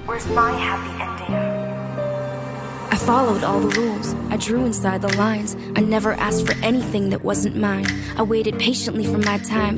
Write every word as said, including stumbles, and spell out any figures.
Where's my happy ending? I followed all the rules, I drew inside the lines. I never asked for anything that wasn't mine. I waited patiently for my time,